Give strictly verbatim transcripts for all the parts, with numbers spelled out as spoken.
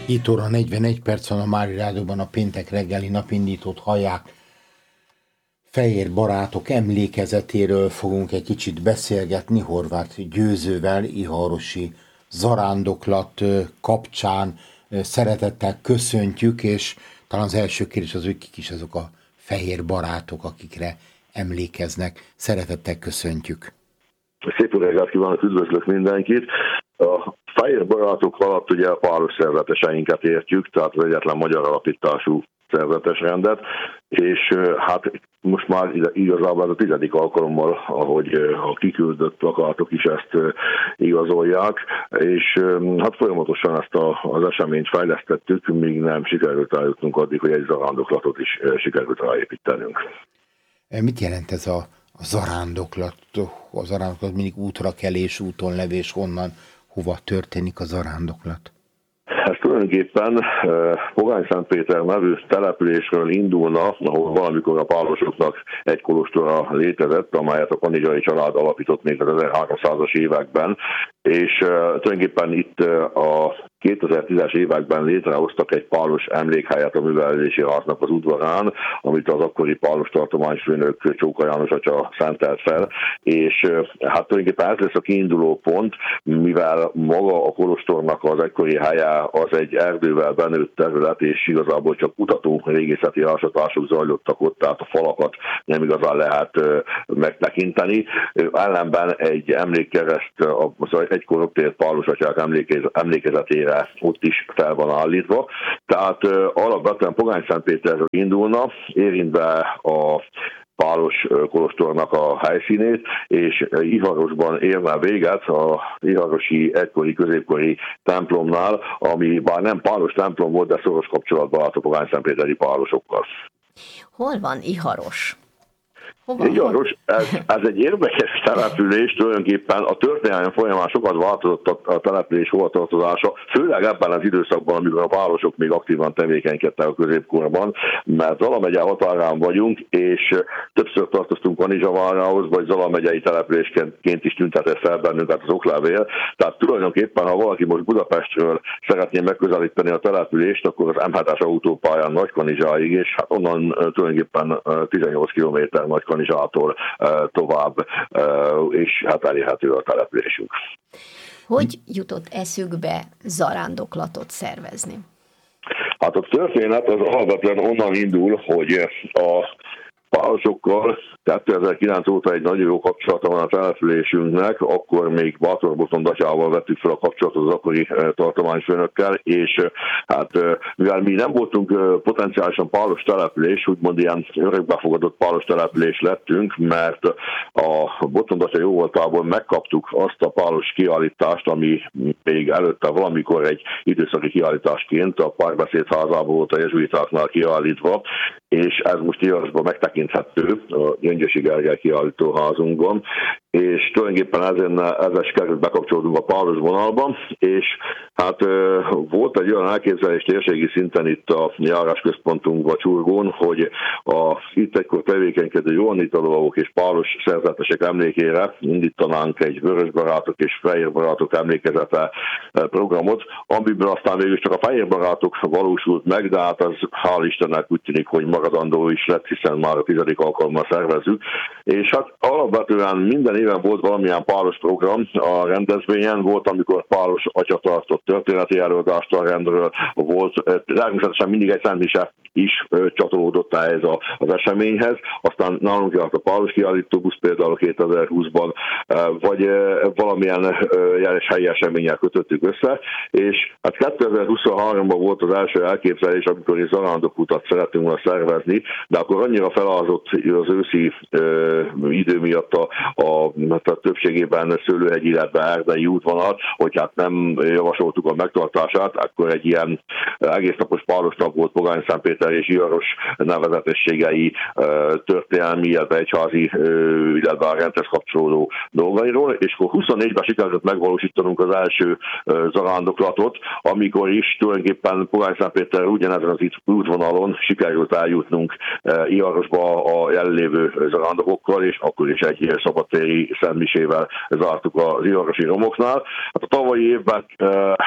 hét óra negyvenegy perc van a Mári Rádióban, a péntek reggeli napindítót hallják. Fehér barátok emlékezetéről fogunk egy kicsit beszélgetni Horváth Győzővel, iharosi zarándoklat kapcsán. Szeretettel köszöntjük, és talán az első kérdés az, hogy kik is azok a fehér barátok, akikre emlékeznek. Szeretettel köszöntjük. Szép reggelt kívánok, üdvözlök mindenkit! A fehér barátok alatt ugye a páros szerzeteseinket értjük, tehát az egyetlen magyar alapítású szerzetes rendet, és hát most már igazából ez a tizedik alkalommal, ahogy a kiküldött plakátok is ezt igazolják, és hát folyamatosan ezt a, az eseményt fejlesztettük, míg nem sikerült eljutnunk addig, hogy egy zarándoklatot is sikerült ráépítenünk. Mit jelent ez a, a zarándoklat? A zarándoklat mindig útra kelés, úton levés, honnan, hova történik a zarándoklat? Ez tulajdonképpen Pogányszentpéter nevű településről indulna, ahol valamikor a pálosoknak egy kolostora létezett, amelyet a kanizsai család alapított még az ezerháromszázas években, és tulajdonképpen itt a kétezer-tízes években létrehoztak egy pálos emlékhelyet a művelési háznak az udvarán, amit az akkori pálos tartományfőnök Csóka János atya szentelt fel, és hát tulajdonképpen ez lesz a kiinduló pont, mivel maga a kolostornak az ekkori helye az egy erdővel benőtt terület, és igazából csak kutató régészeti ásatások zajlottak ott, tehát a falakat nem igazán lehet megtekinteni. Ellenben egy emlékkereszt, az egykor ott ért pálos atyák emlékezetére ott is fel van állítva. Tehát alapvetően Pogányszentpéterről indulna, érintve a pálos kolostornak a helyszínét, és Iharosban érne véget a iharosi egykori, középkori templomnál, ami bár nem pálos templom volt, de szoros kapcsolatban állt a pogányszentpéteri pálosokkal. Hol van Iharos? Iharos, ez, ez egy érdekes település, tulajdonképpen a történelem folyamán sokat változott a, a település hovatartozása, főleg ebben az időszakban, amikor a pálosok még aktívan tevékenykedtek a középkorban, mert Zala megye határán vagyunk, és többször tartoztunk Kanizsavárához, vagy Zala megyei településként is tüntetett fel bennünket az oklevél. Tehát tulajdonképpen, ha valaki most Budapestről szeretné megközelíteni a települést, akkor az em hetes autópályán Nagykanizsáig, és hát onnan tulajdonképpen tizennyolc kilométer Nagykanizsától tovább, és hát elérhető a településünk. Hogy jutott eszükbe zarándoklatot szervezni? Hát a történet az alapvetően onnan indul, hogy a pálosokkal kétezer-kilenc óta egy nagyon jó kapcsolata van a településünknek, akkor még Bátor-Botond atyával vettük fel a kapcsolatot az akkori tartományfőnökkel, és hát mivel mi nem voltunk potenciálisan pálos település, úgymond ilyen örökbefogadott pálos település lettünk, mert a Botond atya jóvoltából megkaptuk azt a pálos kiállítást, ami még előtte valamikor egy időszaki kiállításként a Párbeszéd házában volt a jezsuitáknál kiállítva, és ez most Iharosban megtekinthető a Gyöngyösi Gergely kiállítóházunkban, és tulajdonképpen ezzel, ezzel sikerült bekapcsolódunk a pálos vonalban, és hát volt egy olyan elképzelés térségi szinten itt a járásközpontunkban Csurgón, hogy a itt egykor tevékenykedő johannita és pálos szerzetesek emlékére indítanánk egy vörös barátok és fehér barátok emlékezete programot, amiből aztán végül csak a fehér barátok valósult meg, de hát az hál' Istennek úgy tűnik, hogy maradandó is lett, hiszen már a tizedik alkalommal szervezzük, és hát alapvetően minden éven volt valamilyen pálos program a rendezvényen, volt, amikor pálos atya tartott történeti előadást a rendről, volt természetesen mindig egy szentmise is csatolódott ehhez az eseményhez, aztán nálunk járt a pálos kiállítóbusz például kétezer-húszban, vagy valamilyen jeles helyi eseménnyel kötöttük össze, és hát kétezer-huszonháromban volt az első elképzelés, amikor egy zarándokutat szerettünk volna szervezni, de akkor annyira felázott az őszi ö, idő miatt a, a, a többségében szőlőhegy, illetve erdei útvonalat, hogy hát nem javasoltuk a megtartását, akkor egy ilyen egész napos pálos nap volt Pogányszentpéter és Iharos nevezetességei történelmi, illetve egyházi, illetve a rendhez kapcsolódó dolgairól, és akkor huszonnégyben sikerült megvalósítanunk az első zarándoklatot, amikor is tulajdonképpen Pogányszentpéter ugyanezen az útvonalon sikerült eljutnunk Iharosba a jelenlévő zarándokokkal, és akkor is egy szabadtéri szentmisével zártuk az iharosi romoknál. Hát a tavalyi évben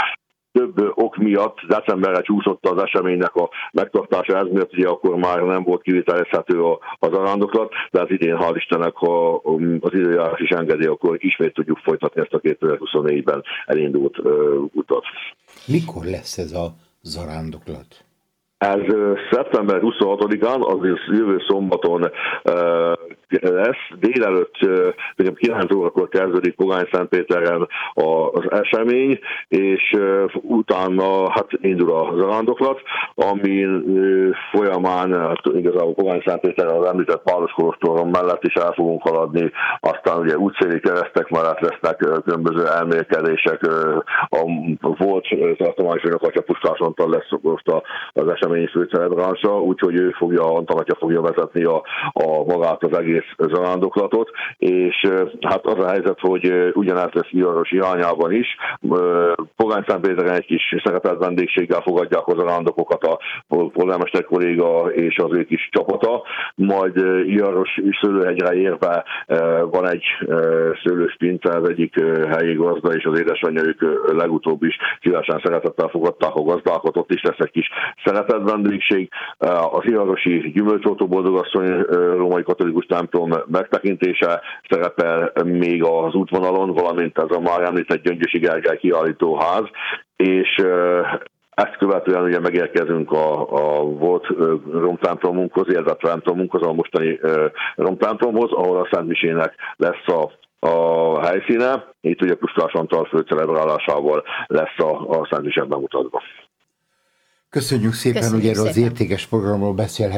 több ok miatt decemberre csúszott az eseménynek a megtartása, ez miatt ugye akkor már nem volt kivitelezhető a zarándoklat, de az idén hál' Istennek, ha az időjárás is engedi, akkor ismét tudjuk folytatni ezt a kétezer-huszonnégyben elindult utat. Mikor lesz ez a zarándoklat? Ez szeptember huszonhatodikán, azaz jövő szombaton lesz, délelőtt kilenc órakor kezdődik Pogány-Szentpéteren az esemény, és utána hát indul a zarándoklat, ami folyamán hát igazából Pogány-Szentpéteren az említett Pálos kolostor mellett is el fogunk haladni, aztán ugye útszéli keresztek mellett lesznek különböző elmélkedések, a volt tartományos főnök Atya Puskás Antal lesz most az esemény főcelebrása, úgyhogy ő fogja, Antal atya fogja vezetni a, a magát az egész zarándoklatot, és hát az a helyzet, hogy ugyanezt lesz Ivaros irányában is. Pogány-Szentpéteren egy kis szeretett vendégséggel fogadják a zarándokokat a polgármester kolléga és az ő kis csapata, majd Ivaros szőlőhegyre érve van egy szőlőspince, az egyik helyi gazda és az édesanyja, ők legutóbb is szívesen szeretettel fogadták a gazdákat, ott is lesz egy kis szeretett vendégség. Az ivarosi gyümölcsotó boldogasszony római katolikus templom megtekintése szerepel még az útvonalon, valamint ez a már említett Gyöngyösi Gergely kiállítóház, és ezt követően ugye megérkezünk a, a volt romtemplomunkhoz, illetve templomunkhoz, a mostani romtemplomhoz, ahol a Szent Misének lesz a a helyszíne. Itt ugye Puskás Antal főcelebrálásával lesz a, a Szent Mise bemutatva. Köszönjük szépen, Köszönjük hogy erről szépen. az értékes programról beszélhet.